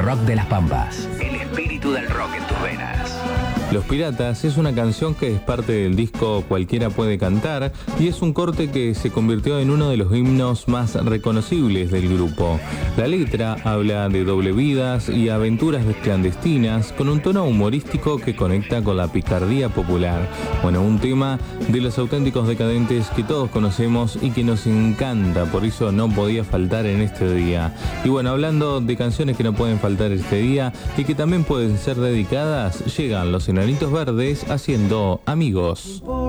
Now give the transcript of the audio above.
rock de las Pampas. El espíritu del rock en tus venas. Los Piratas es una canción que es parte del disco Cualquiera Puede Cantar y es un corte que se convirtió en uno de los himnos más reconocibles del grupo. La letra habla de doble vidas y aventuras clandestinas con un tono humorístico que conecta con la picardía popular. Bueno, un tema de los Auténticos Decadentes que todos conocemos y que nos encanta, por eso no podía faltar en este día. Y bueno, hablando de canciones que no pueden faltar este día y que también pueden ser dedicadas, llegan los Enanitos Verdes haciendo Amigos.